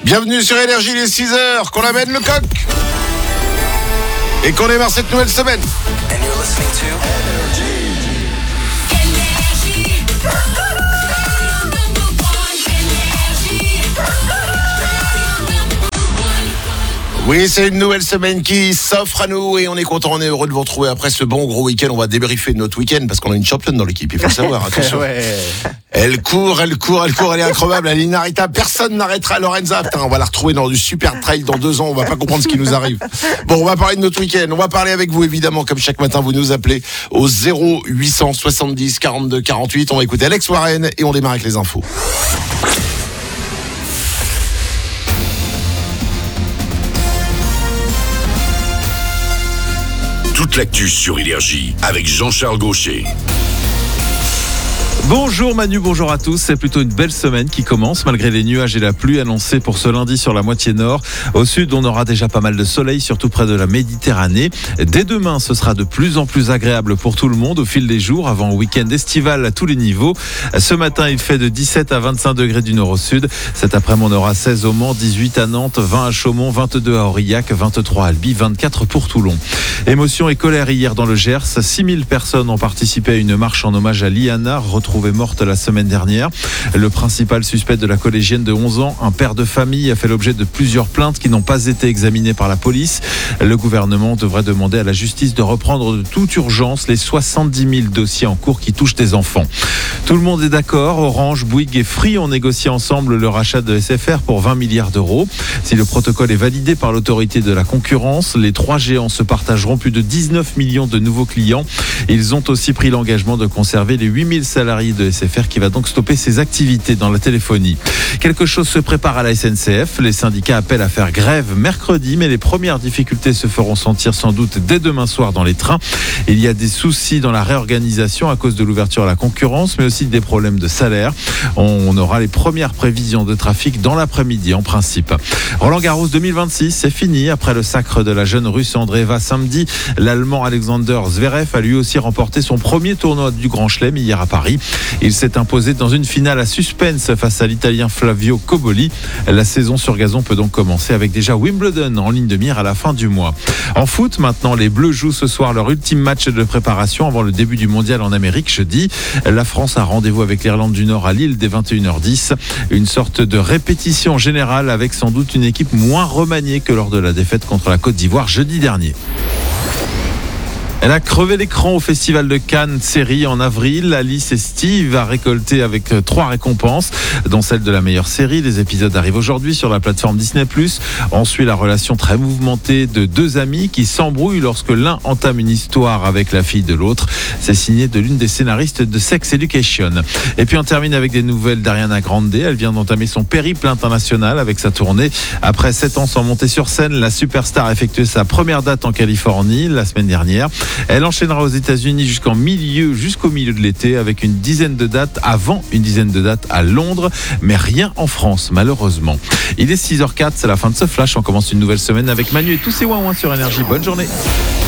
Bienvenue sur Énergie, les 6h, qu'on amène le coq et qu'on démarre cette nouvelle semaine. Oui, c'est une nouvelle semaine qui s'offre à nous et on est content, on est heureux de vous retrouver après ce bon gros week-end. On va débriefer notre week-end parce qu'on a une championne dans l'équipe, il faut le savoir, attention. Ouais. Elle court, elle est incroyable, elle est inarrêtable, personne n'arrêtera Lorenza. Putain, on va la retrouver dans du super trail dans 2 ans, on va pas comprendre ce qui nous arrive. Bon, on va parler de notre week-end, on va parler avec vous évidemment, comme chaque matin vous nous appelez au 0870 42 48. On va écouter Alex Warren et on démarre avec les infos. Toute l'actu sur Énergie avec Jean-Charles Gaucher. Bonjour Manu, bonjour à tous. C'est plutôt une belle semaine qui commence malgré les nuages et la pluie annoncés pour ce lundi sur la moitié nord. Au sud, on aura déjà pas mal de soleil, surtout près de la Méditerranée. Dès demain, ce sera de plus en plus agréable pour tout le monde au fil des jours avant un week-end estival à tous les niveaux. Ce matin, il fait de 17 à 25 degrés du nord au sud. Cet après-midi, on aura 16 au Mans, 18 à Nantes, 20 à Chaumont, 22 à Aurillac, 23 à Albi, 24 pour Toulon. Émotion et colère hier dans le Gers. 6000 personnes ont participé à une marche en hommage à Liana, retrouvée morte la semaine dernière. Le principal suspect de la collégienne de 11 ans, un père de famille, a fait l'objet de plusieurs plaintes qui n'ont pas été examinées par la police. Le gouvernement devrait demander à la justice de reprendre de toute urgence les 70 000 dossiers en cours qui touchent des enfants. Tout le monde est d'accord. Orange, Bouygues et Free ont négocié ensemble le rachat de SFR pour 20 milliards d'euros. Si le protocole est validé par l'autorité de la concurrence, les 3 géants se partageront plus de 19 millions de nouveaux clients. Ils ont aussi pris l'engagement de conserver les 8000 salariés de SFR qui va donc stopper ses activités dans la téléphonie. Quelque chose se prépare à la SNCF. Les syndicats appellent à faire grève mercredi, mais les premières difficultés se feront sentir sans doute dès demain soir dans les trains. Il y a des soucis dans la réorganisation à cause de l'ouverture à la concurrence, mais aussi des problèmes de salaire. On aura les premières prévisions de trafic dans l'après-midi en principe. Roland-Garros 2026, c'est fini. Après le sacre de la jeune Russe Andreeva samedi, l'Allemand Alexander Zverev a lui aussi remporté son premier tournoi du Grand Chelem hier à Paris. Il s'est imposé dans une finale à suspense face à l'Italien Flavio Cobolli. La saison sur gazon peut donc commencer avec déjà Wimbledon en ligne de mire à la fin du mois. En foot, maintenant, les Bleus jouent ce soir leur ultime match de préparation avant le début du mondial en Amérique jeudi. La France a rendez-vous avec l'Irlande du Nord à Lille dès 21h10. Une sorte de répétition générale avec sans doute une équipe moins remaniée que lors de la défaite contre la Côte d'Ivoire jeudi dernier. Elle a crevé l'écran au Festival de Cannes série en avril. Alice et Steve a récolté avec 3 récompenses, dont celle de la meilleure série. Les épisodes arrivent aujourd'hui sur la plateforme Disney+. On suit la relation très mouvementée de 2 amis qui s'embrouillent lorsque l'un entame une histoire avec la fille de l'autre. C'est signé de l'une des scénaristes de Sex Education. Et puis on termine avec des nouvelles d'Ariana Grande. Elle vient d'entamer son périple international avec sa tournée. Après 7 ans sans monter sur scène, la superstar a effectué sa première date en Californie la semaine dernière. Elle enchaînera aux États-Unis jusqu'au milieu de l'été avec une dizaine de dates à Londres, mais rien en France malheureusement. Il est 6h04, c'est la fin de ce flash. On commence une nouvelle semaine avec Manu et tous ses ouin-ouin sur Énergie. Bonne journée.